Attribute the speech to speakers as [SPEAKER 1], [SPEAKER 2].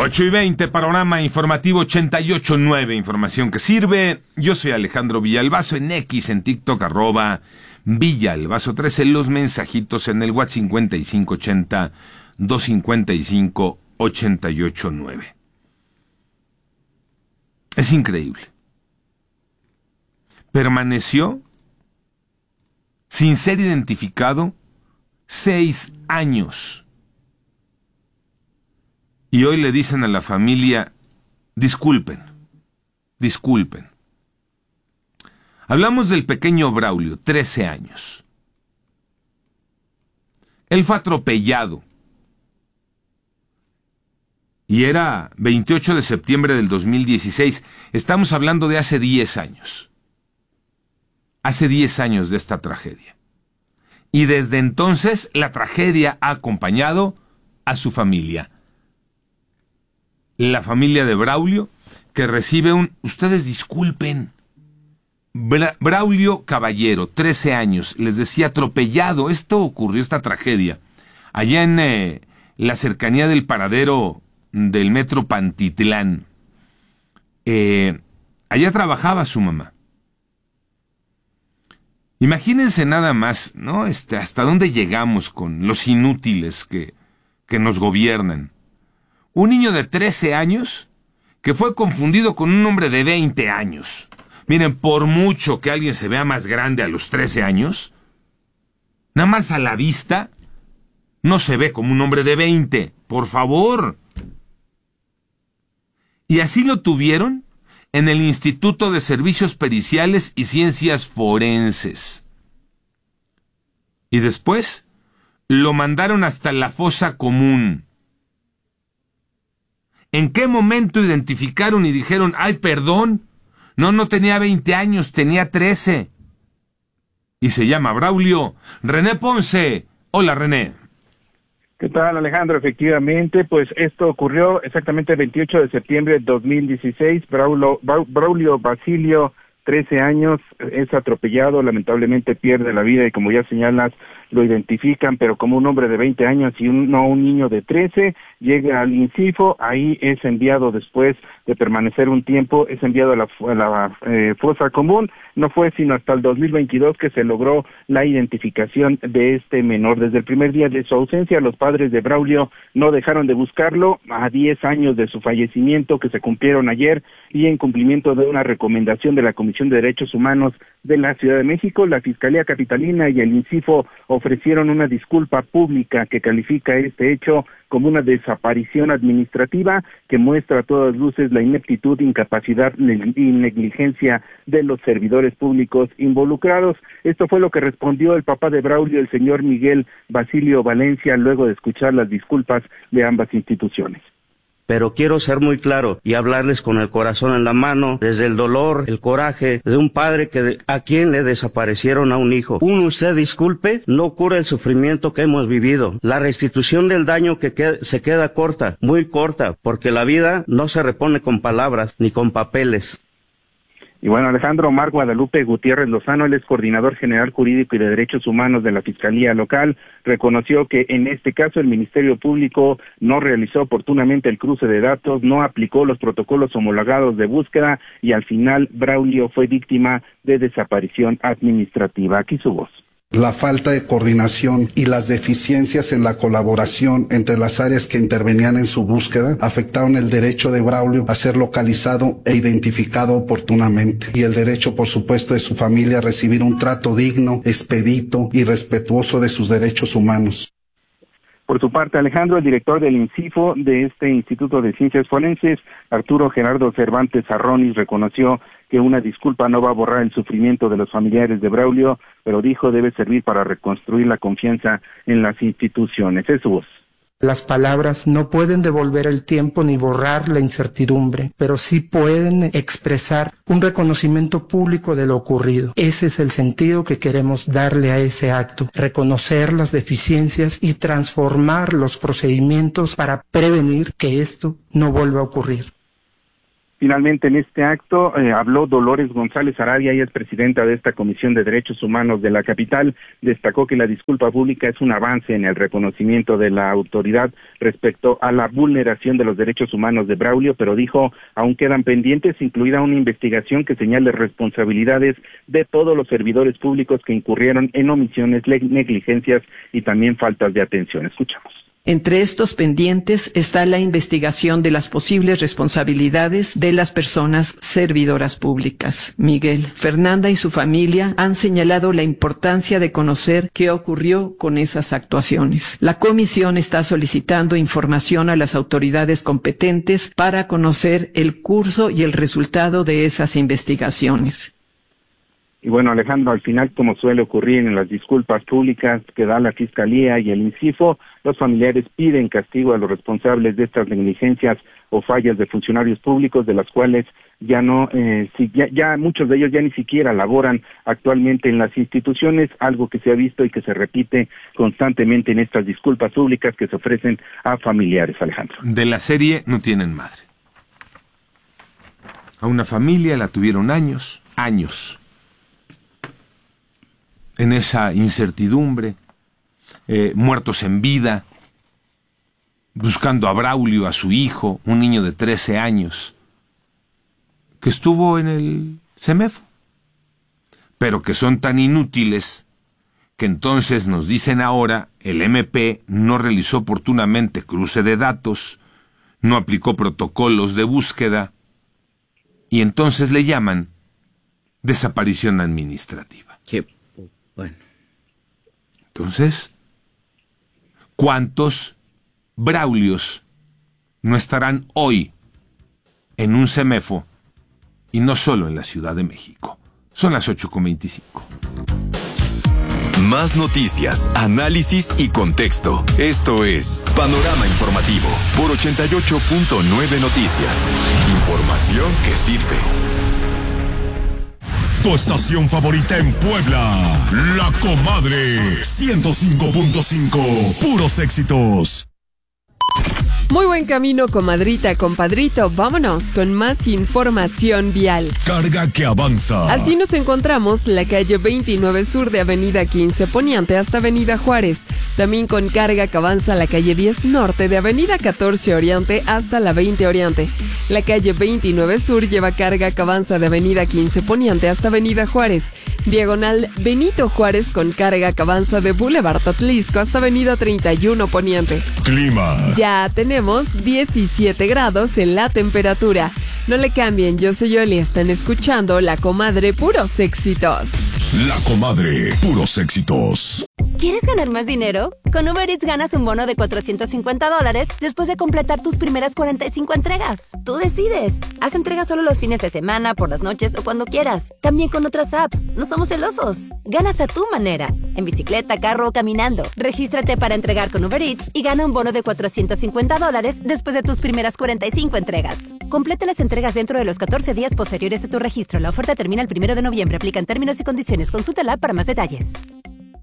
[SPEAKER 1] 8:20, panorama informativo 88.9, información que sirve. Yo soy Alejandro Villalbazo, en X, en TikTok, @Villalbazo13, los mensajitos en el WhatsApp 5580-255-889. Es increíble. Permaneció sin ser identificado 6 años. Y hoy le dicen a la familia, disculpen. Hablamos del pequeño Braulio, 13 años. Él fue atropellado. Y era 28 de septiembre del 2016. Estamos hablando de hace 10 años. Hace 10 años de esta tragedia. Y desde entonces la tragedia ha acompañado a su familia. La familia de Braulio, que recibe ustedes disculpen, Braulio Caballero, 13 años, les decía, atropellado. Esto ocurrió, esta tragedia, allá en la cercanía del paradero del metro Pantitlán. Allá trabajaba su mamá. Imagínense nada más, ¿no? Hasta dónde llegamos con los inútiles que nos gobiernan. Un niño de 13 años que fue confundido con un hombre de 20 años. Miren, por mucho que alguien se vea más grande a los 13 años, nada más a la vista, no se ve como un hombre de 20. Por favor. Y así lo tuvieron en el Instituto de Servicios Periciales y Ciencias Forenses. Y después lo mandaron hasta la fosa común. ¿En qué momento identificaron y dijeron, ay, perdón, no tenía 20 años, tenía 13? Y se llama Braulio. René Ponce. Hola, René.
[SPEAKER 2] ¿Qué tal, Alejandro? Efectivamente, pues esto ocurrió exactamente el 28 de septiembre de 2016. Braulio Basilio, 13 años, es atropellado, lamentablemente pierde la vida y como ya señalas, lo identifican, pero como un hombre de 20 años y no un niño de 13, llega al INCIFO, ahí es enviado después de permanecer un tiempo, es enviado a la fosa común. No fue sino hasta el 2022 que se logró la identificación de este menor. Desde el primer día de su ausencia, los padres de Braulio no dejaron de buscarlo, a 10 años de su fallecimiento que se cumplieron ayer, y en cumplimiento de una recomendación de la Comisión de Derechos Humanos de la Ciudad de México, la Fiscalía Capitalina y el INCIFO ofrecieron una disculpa pública que califica este hecho como una desaparición administrativa que muestra a todas luces la ineptitud, incapacidad y negligencia de los servidores públicos involucrados. Esto fue lo que respondió el papá de Braulio, el señor Miguel Basilio Valencia, luego de escuchar las disculpas de ambas instituciones.
[SPEAKER 3] Pero quiero ser muy claro y hablarles con el corazón en la mano, desde el dolor, el coraje de un padre a quien le desaparecieron a un hijo. Usted disculpe, no cura el sufrimiento que hemos vivido. La restitución del daño se queda corta, muy corta, porque la vida no se repone con palabras ni con papeles.
[SPEAKER 2] Y bueno, Alejandro, Omar Guadalupe Gutiérrez Lozano, él es coordinador general jurídico y de derechos humanos de la Fiscalía Local, reconoció que en este caso el Ministerio Público no realizó oportunamente el cruce de datos, no aplicó los protocolos homologados de búsqueda y al final Braulio fue víctima de desaparición administrativa. Aquí su voz.
[SPEAKER 4] La falta de coordinación y las deficiencias en la colaboración entre las áreas que intervenían en su búsqueda afectaron el derecho de Braulio a ser localizado e identificado oportunamente y el derecho, por supuesto, de su familia a recibir un trato digno, expedito y respetuoso de sus derechos humanos.
[SPEAKER 2] Por su parte, Alejandro, el director del INCIFO, de este Instituto de Ciencias Forenses, Arturo Gerardo Cervantes Arronis, reconoció que una disculpa no va a borrar el sufrimiento de los familiares de Braulio, pero dijo debe servir para reconstruir la confianza en las instituciones. Es su voz.
[SPEAKER 5] Las palabras no pueden devolver el tiempo ni borrar la incertidumbre, pero sí pueden expresar un reconocimiento público de lo ocurrido. Ese es el sentido que queremos darle a ese acto, reconocer las deficiencias y transformar los procedimientos para prevenir que esto no vuelva a ocurrir.
[SPEAKER 2] Finalmente, en este acto habló Dolores González Arabia, ella es presidenta de esta Comisión de Derechos Humanos de la capital. Destacó que la disculpa pública es un avance en el reconocimiento de la autoridad respecto a la vulneración de los derechos humanos de Braulio, pero dijo, aún quedan pendientes, incluida una investigación que señale responsabilidades de todos los servidores públicos que incurrieron en omisiones, negligencias y también faltas de atención. Escuchamos.
[SPEAKER 6] Entre estos pendientes está la investigación de las posibles responsabilidades de las personas servidoras públicas. Miguel, Fernanda y su familia han señalado la importancia de conocer qué ocurrió con esas actuaciones. La comisión está solicitando información a las autoridades competentes para conocer el curso y el resultado de esas investigaciones.
[SPEAKER 2] Y bueno, Alejandro, al final, como suele ocurrir en las disculpas públicas que da la Fiscalía y el INCIFO, los familiares piden castigo a los responsables de estas negligencias o fallas de funcionarios públicos, de las cuales ya no, ya muchos de ellos ya ni siquiera laboran actualmente en las instituciones, algo que se ha visto y que se repite constantemente en estas disculpas públicas que se ofrecen a familiares, Alejandro.
[SPEAKER 1] De la serie no tienen madre. A una familia la tuvieron años, en esa incertidumbre, muertos en vida, buscando a Braulio, a su hijo, un niño de 13 años, que estuvo en el CEMEFO, pero que son tan inútiles que entonces nos dicen ahora el MP no realizó oportunamente cruce de datos, no aplicó protocolos de búsqueda, y entonces le llaman desaparición administrativa.
[SPEAKER 7] Bueno.
[SPEAKER 1] Entonces, ¿cuántos Braulios no estarán hoy en un CEMEFO y no solo en la Ciudad de México? Son las 8:25.
[SPEAKER 8] Más noticias, análisis y contexto. Esto es Panorama Informativo por 88.9 Noticias. Información que sirve.
[SPEAKER 9] Tu estación favorita en Puebla, La Comadre 105.5, puros éxitos.
[SPEAKER 10] Muy buen camino, comadrita, compadrito. Vámonos con más información vial.
[SPEAKER 9] Carga que avanza.
[SPEAKER 10] Así nos encontramos la calle 29 Sur de Avenida 15 Poniente hasta Avenida Juárez. También con carga que avanza la calle 10 Norte de Avenida 14 Oriente hasta la 20 Oriente. La calle 29 Sur lleva carga que avanza de Avenida 15 Poniente hasta Avenida Juárez. Diagonal Benito Juárez con carga que avanza de Boulevard Atlisco hasta Avenida 31 Poniente.
[SPEAKER 9] Clima.
[SPEAKER 10] Ya tenemos 17 grados en la temperatura. No le cambien, yo soy Yoli, están escuchando La Comadre Puros Éxitos.
[SPEAKER 9] La Comadre Puros Éxitos.
[SPEAKER 11] ¿Quieres ganar más dinero? Con Uber Eats ganas un bono de $450 después de completar tus primeras 45 entregas. Tú decides. Haz entregas solo los fines de semana, por las noches o cuando quieras. También con otras apps. No somos celosos. Ganas a tu manera. En bicicleta, carro o caminando. Regístrate para entregar con Uber Eats y gana un bono de $450 después de tus primeras 45 entregas. Completa las entregas dentro de los 14 días posteriores a tu registro. La oferta termina el 1 de noviembre. Aplican términos y condiciones. Consúltala para más detalles.